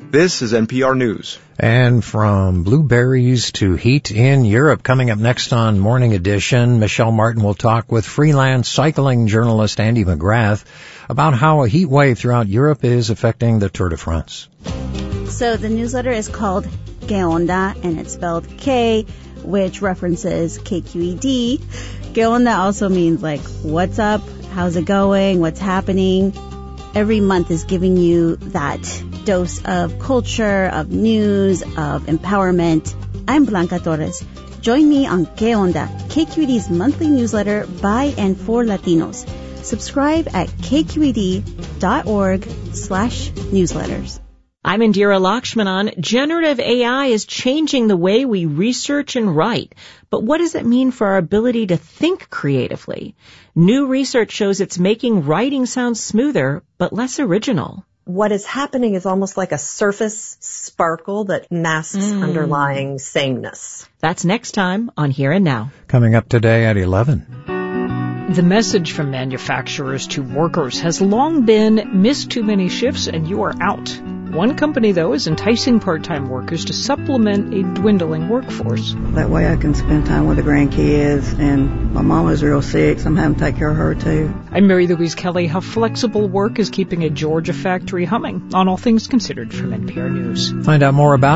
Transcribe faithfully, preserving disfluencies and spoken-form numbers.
This is N P R News. And from blueberries to heat in Europe, coming up next on Morning Edition, Michelle Martin will talk with freelance cycling journalist Andy McGrath about how a heat wave throughout Europe is affecting the Tour de France. So the newsletter is called Que Onda, and it's spelled K, which references K Q E D. Que Onda also means like, what's up, how's it going, what's happening. Every month is giving you that dose of culture, of news, of empowerment. I'm Blanca Torres. Join me on Que Onda, K Q E D's monthly newsletter by and for Latinos. Subscribe at kqed.org slash newsletters. I'm Indira Lakshmanan. Generative A I is changing the way we research and write. But what does it mean for our ability to think creatively? New research shows it's making writing sound smoother, but less original. What is happening is almost like a surface sparkle that masks mm. underlying sameness. That's next time on Here and Now. Coming up today at eleven. The message from manufacturers to workers has long been, miss too many shifts and you are out. One company, though, is enticing part-time workers to supplement a dwindling workforce. That way I can spend time with the grandkids, and my mama's real sick, so I'm having to take care of her, too. I'm Mary Louise Kelly. How flexible work is keeping a Georgia factory humming on All Things Considered from N P R News. Find out more about